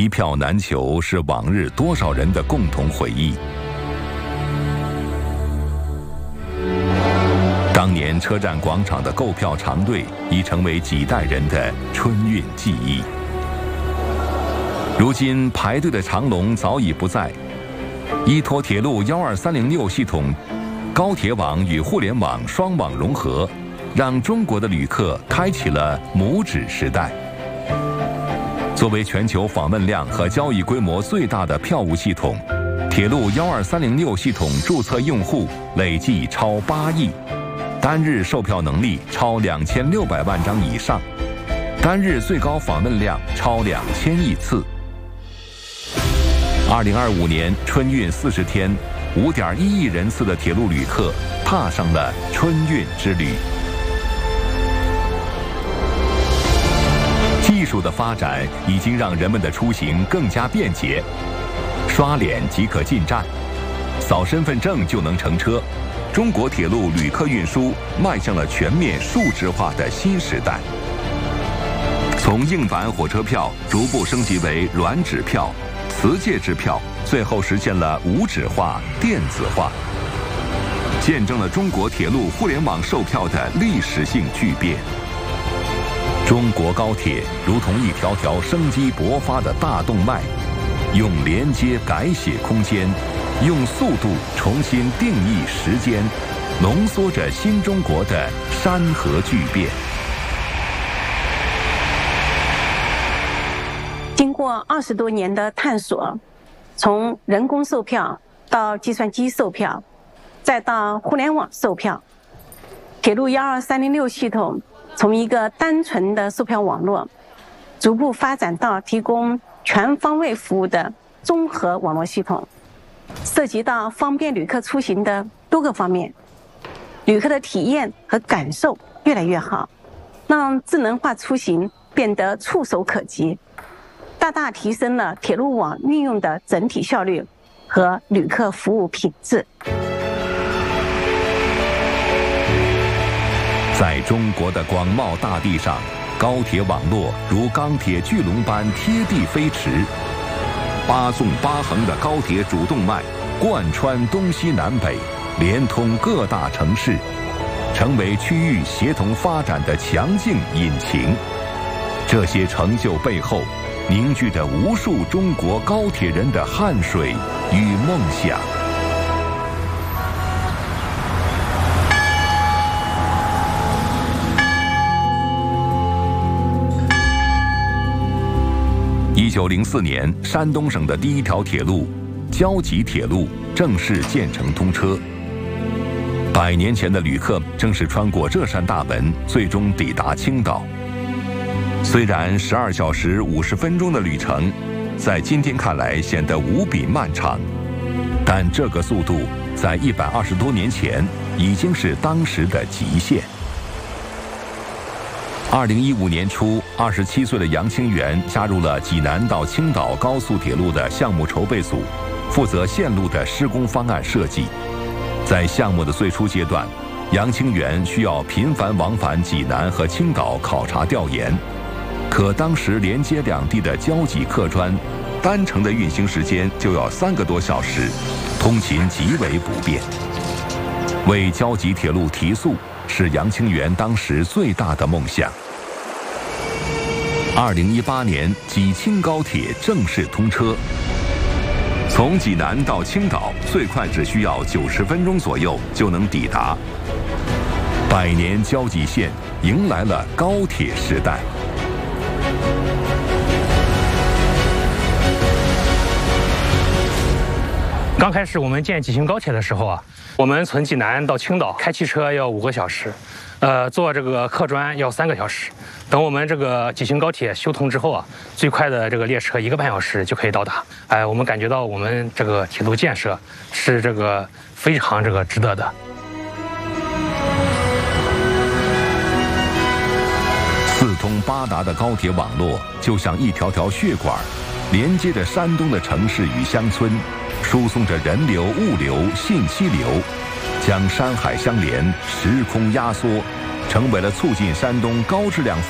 一票难求是往日多少人的共同回忆。当年车站广场的购票长队已成为几代人的春运记忆。如今排队的长龙早已不在，依托铁路12306系统，高铁网与互联网双网融合，让中国的旅客开启了拇指时代。作为全球访问量和交易规模最大的票务系统，铁路12306系统注册用户累计超8亿，单日售票能力超2600万张以上，单日最高访问量超2000亿次。2025年春运40天，5.1亿人次的铁路旅客踏上了春运之旅。技术的发展已经让人们的出行更加便捷，刷脸即可进站，扫身份证就能乘车。中国铁路旅客运输迈向了全面数字化的新时代。从硬板火车票逐步升级为软纸票、磁介支票，最后实现了无纸化、电子化，见证了中国铁路互联网售票的历史性巨变。中国高铁如同一条条生机勃发的大动脉，用连接改写空间，用速度重新定义时间，浓缩着新中国的山河巨变。 经过20多年的探索，从人工售票到计算机售票，再到互联网售票，铁路12306系统从一个单纯的售票网络，逐步发展到提供全方位服务的综合网络系统，涉及到方便旅客出行的多个方面，旅客的体验和感受越来越好，让智能化出行变得触手可及，大大提升了铁路网运用的整体效率和旅客服务品质。 在中国的广袤大地上，高铁网络如钢铁巨龙般贴地飞驰，8纵8横的高铁主动脉贯穿东西南北，连通各大城市，成为区域协同发展的强劲引擎。这些成就背后，凝聚着无数中国高铁人的汗水与梦想。1904年，山东省的第一条铁路交集铁路正式建成通车。100年前的旅客正是穿过这扇大门，最终抵达青岛。虽然12小时50分钟的旅程，在今天看来显得无比漫长，但这个速度在120多年前已经是当时的极限。2015年初，27岁的杨清源加入了济南到青岛高速铁路的项目筹备组，负责线路的施工方案设计。在项目的最初阶段，杨清源需要频繁往返济南和青岛考察调研，可当时连接两地的交集客专，单程的运行时间就要3个多小时，通勤极为不便。为交集铁路提速，是杨清源当时最大的梦想。2018年，济青高铁正式通车，从济南到青岛最快只需要90分钟左右就能抵达。100年交集线迎来了高铁时代。 刚开始我们建济青高铁的时候啊，我们从济南到青岛开汽车要5个小时，坐这个客专要3个小时。等我们这个济青高铁修通之后啊，最快的这个列车1个半小时就可以到达。我们感觉到我们这个铁路建设是这个非常值得的。 四通八达的高铁网络就像一条条血管，连接着山东的城市与乡村，输送着人流、物流、信息流，将山海相连，时空压缩，成为了促进山东高质量